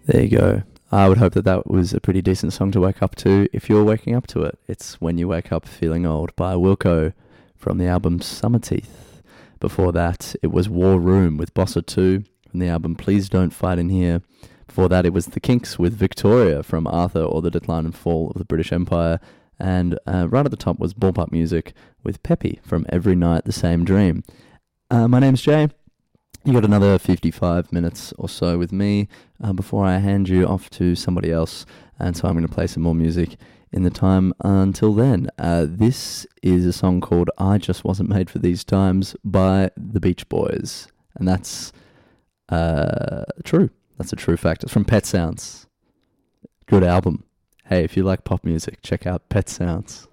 There you go. I would hope that that was a pretty decent song to wake up to if you're waking up to it. It's When You Wake Up Feeling Old by Wilco from the album Summer Teeth. Before that, it was War Room with Bossa 2 from the album Please Don't Fight in Here. Before that, it was The Kinks with Victoria from Arthur or the Decline and Fall of the British Empire. And right at the top was Ballpark Music with Peppy from Every Night the Same Dream. My name's Jay. You got another 55 minutes or so with me before I hand you off to somebody else, and so I'm going to play some more music in the time until then. This is a song called I Just Wasn't Made for These Times by the Beach Boys, and that's true. That's a true fact. It's from Pet Sounds. Good album. Hey, if you like pop music, check out Pet Sounds.